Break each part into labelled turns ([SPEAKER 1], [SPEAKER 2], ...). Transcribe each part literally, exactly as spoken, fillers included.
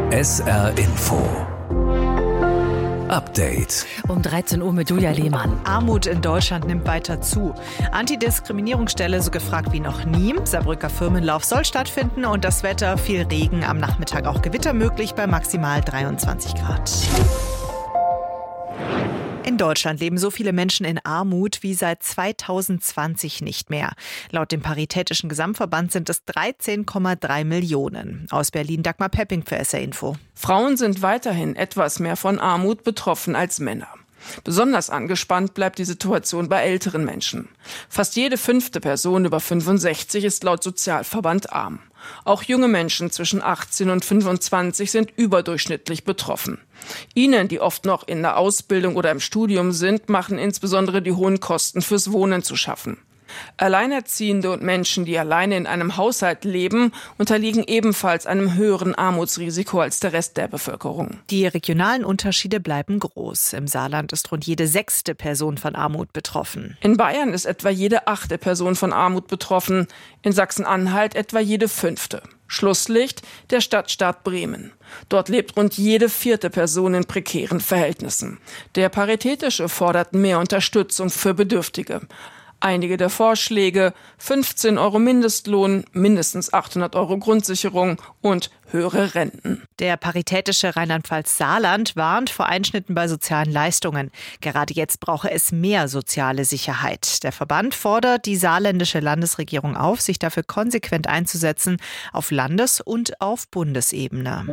[SPEAKER 1] S R Info Update.
[SPEAKER 2] Um dreizehn Uhr mit Julia Lehmann.
[SPEAKER 3] Armut in Deutschland nimmt weiter zu. Antidiskriminierungsstelle so gefragt wie noch nie. Saarbrücker Firmenlauf soll stattfinden und das Wetter, viel Regen, am Nachmittag auch Gewitter möglich bei maximal dreiundzwanzig Grad. In Deutschland leben so viele Menschen in Armut wie seit zweitausendzwanzig nicht mehr. Laut dem Paritätischen Gesamtverband sind es dreizehn Komma drei Millionen. Aus Berlin Dagmar Pepping für S R Info.
[SPEAKER 4] Frauen sind weiterhin etwas mehr von Armut betroffen als Männer. Besonders angespannt bleibt die Situation bei älteren Menschen. Fast jede fünfte Person über fünfundsechzig ist laut Sozialverband arm. Auch junge Menschen zwischen achtzehn und fünfundzwanzig sind überdurchschnittlich betroffen. Ihnen, die oft noch in der Ausbildung oder im Studium sind, machen insbesondere die hohen Kosten fürs Wohnen zu schaffen. Alleinerziehende und Menschen, die alleine in einem Haushalt leben, unterliegen ebenfalls einem höheren Armutsrisiko als der Rest der Bevölkerung.
[SPEAKER 3] Die regionalen Unterschiede bleiben groß. Im Saarland ist rund jede sechste Person von Armut betroffen.
[SPEAKER 4] In Bayern ist etwa jede achte Person von Armut betroffen, in Sachsen-Anhalt etwa jede fünfte. Schlusslicht der Stadtstaat Bremen. Dort lebt rund jede vierte Person in prekären Verhältnissen. Der Paritätische fordert mehr Unterstützung für Bedürftige. Einige der Vorschläge: fünfzehn Euro Mindestlohn, mindestens achthundert Euro Grundsicherung und höhere Renten.
[SPEAKER 3] Der Paritätische Rheinland-Pfalz-Saarland warnt vor Einschnitten bei sozialen Leistungen. Gerade jetzt brauche es mehr soziale Sicherheit. Der Verband fordert die saarländische Landesregierung auf, sich dafür konsequent einzusetzen, auf Landes- und auf Bundesebene.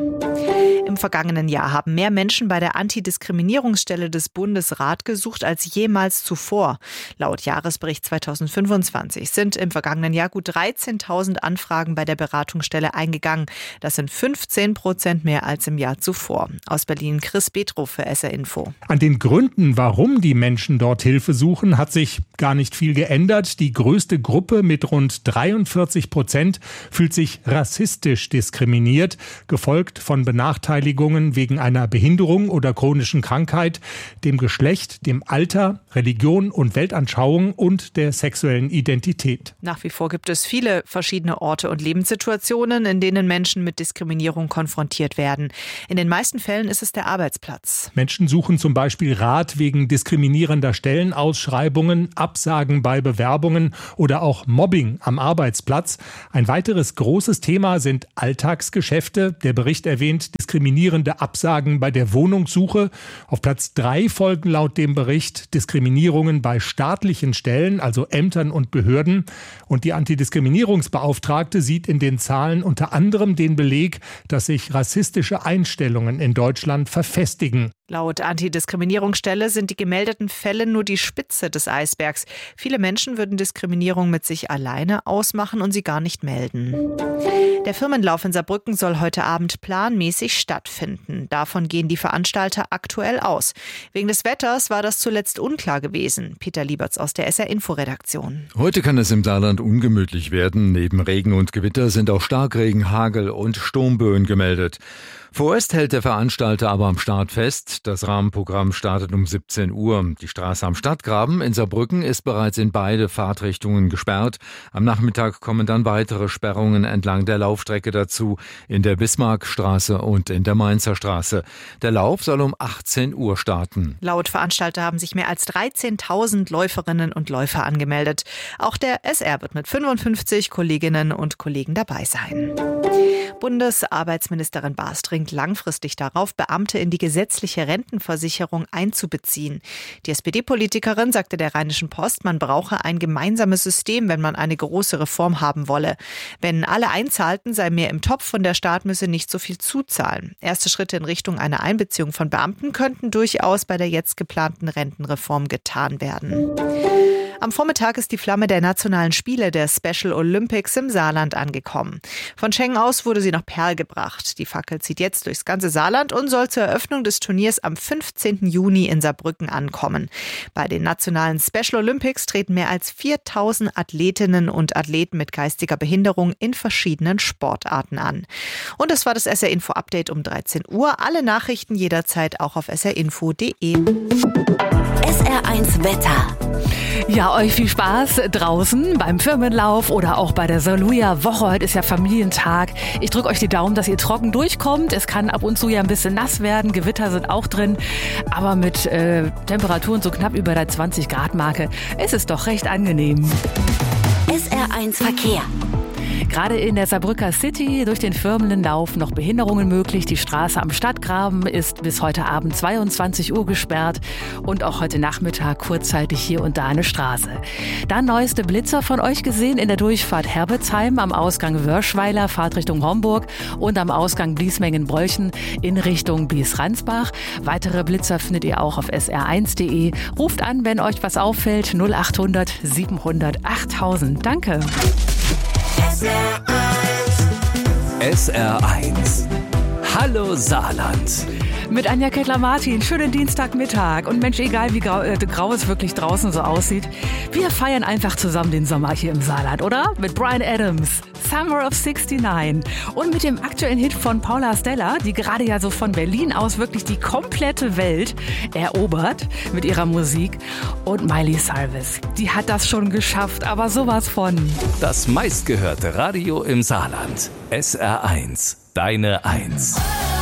[SPEAKER 3] Im vergangenen Jahr haben mehr Menschen bei der Antidiskriminierungsstelle des Bundes Rat gesucht als jemals zuvor. Laut Jahresbericht zweitausendfünfundzwanzig sind im vergangenen Jahr gut dreizehntausend Anfragen bei der Beratungsstelle eingegangen. Das sind fünfzehn Prozent mehr als im Jahr zuvor. Aus Berlin Chris Betrow für S R Info.
[SPEAKER 5] An den Gründen, warum die Menschen dort Hilfe suchen, hat sich gar nicht viel geändert. Die größte Gruppe mit rund dreiundvierzig Prozent fühlt sich rassistisch diskriminiert, gefolgt von Benachteiligungen wegen einer Behinderung oder chronischen Krankheit, dem Geschlecht, dem Alter, Religion und Weltanschauung und der sexuellen Identität.
[SPEAKER 3] Nach wie vor gibt es viele verschiedene Orte und Lebenssituationen, in denen Menschen mit Diskriminierung konfrontiert werden. In den meisten Fällen ist es der Arbeitsplatz.
[SPEAKER 5] Menschen suchen zum Beispiel Rat wegen diskriminierender Stellenausschreibungen, Absagen bei Bewerbungen oder auch Mobbing am Arbeitsplatz. Ein weiteres großes Thema sind Alltagsgeschäfte. Der Bericht erwähnt diskriminierende Absagen bei der Wohnungssuche. Auf Platz drei folgen laut dem Bericht Diskriminierungen bei staatlichen Stellen, also Ämtern und Behörden. Und die Antidiskriminierungsbeauftragte sieht in den Zahlen unter anderem den Beleg, dass sich rassistische Einstellungen in Deutschland verfestigen.
[SPEAKER 3] Laut Antidiskriminierungsstelle sind die gemeldeten Fälle nur die Spitze des Eisbergs. Viele Menschen würden Diskriminierung mit sich alleine ausmachen und sie gar nicht melden. Der Firmenlauf in Saarbrücken soll heute Abend planmäßig stattfinden. Davon gehen die Veranstalter aktuell aus. Wegen des Wetters war das zuletzt unklar gewesen. Peter Lieberts aus der S R Info-Redaktion.
[SPEAKER 6] Heute kann es im Saarland ungemütlich werden. Neben Regen und Gewitter sind auch Starkregen, Hagel und Sturmböen gemeldet. Vorerst hält der Veranstalter aber am Start fest. Das Rahmenprogramm startet um siebzehn Uhr. Die Straße am Stadtgraben in Saarbrücken ist bereits in beide Fahrtrichtungen gesperrt. Am Nachmittag kommen dann weitere Sperrungen entlang der Laufstrecke dazu, in der Bismarckstraße und in der Mainzer Straße. Der Lauf soll um achtzehn Uhr starten.
[SPEAKER 3] Laut Veranstalter haben sich mehr als dreizehntausend Läuferinnen und Läufer angemeldet. Auch der S R wird mit fünfundfünfzig Kolleginnen und Kollegen dabei sein. Bundesarbeitsministerin Baas dringt langfristig darauf, Beamte in die gesetzliche Rentenversicherung einzubeziehen. Die S P D-Politikerin sagte der Rheinischen Post, man brauche ein gemeinsames System, wenn man eine große Reform haben wolle. Wenn alle einzahlten, sei mehr im Topf und der Staat müsse nicht so viel zuzahlen. Erste Schritte in Richtung einer Einbeziehung von Beamten könnten durchaus bei der jetzt geplanten Rentenreform getan werden. Am Vormittag ist die Flamme der nationalen Spiele der Special Olympics im Saarland angekommen. Von Schengen aus wurde sie nach Perl gebracht. Die Fackel zieht jetzt durchs ganze Saarland und soll zur Eröffnung des Turniers am fünfzehnten Juni in Saarbrücken ankommen. Bei den nationalen Special Olympics treten mehr als viertausend Athletinnen und Athleten mit geistiger Behinderung in verschiedenen Sportarten an. Und das war das S R Info Update um dreizehn Uhr. Alle Nachrichten jederzeit auch auf s r info punkt d e.
[SPEAKER 2] R eins Wetter. Ja, euch viel Spaß draußen beim Firmenlauf oder auch bei der Saluja-Woche. Heute ist ja Familientag. Ich drücke euch die Daumen, dass ihr trocken durchkommt. Es kann ab und zu ja ein bisschen nass werden. Gewitter sind auch drin. Aber mit äh, Temperaturen so knapp über der zwanzig Grad Marke ist es doch recht angenehm.
[SPEAKER 1] S R eins Verkehr.
[SPEAKER 2] Gerade in der Saarbrücker City durch den Firmenlauf noch Behinderungen möglich. Die Straße am Stadtgraben ist bis heute Abend zweiundzwanzig Uhr gesperrt und auch heute Nachmittag kurzzeitig hier und da eine Straße. Dann neueste Blitzer von euch gesehen in der Durchfahrt Herbertsheim am Ausgang Wörschweiler, Fahrt Richtung Homburg und am Ausgang Bliesmengen-Bräuchen in Richtung Blies-Ransbach. Weitere Blitzer findet ihr auch auf S R eins Punkt de. Ruft an, wenn euch was auffällt. null achthundert siebenhundert achttausend. Danke.
[SPEAKER 7] S R eins. Hallo Saarland.
[SPEAKER 2] Mit Anja Kettler-Martin. Schönen Dienstagmittag. Und Mensch, egal wie grau, äh, grau es wirklich draußen so aussieht, wir feiern einfach zusammen den Sommer hier im Saarland, oder? Mit Bryan Adams, Summer of sixty-nine. Und mit dem aktuellen Hit von Paula Stella, die gerade ja so von Berlin aus wirklich die komplette Welt erobert mit ihrer Musik. Und Miley Cyrus, die hat das schon geschafft, aber sowas von.
[SPEAKER 7] Das meistgehörte Radio im Saarland. S R eins. Deine Eins.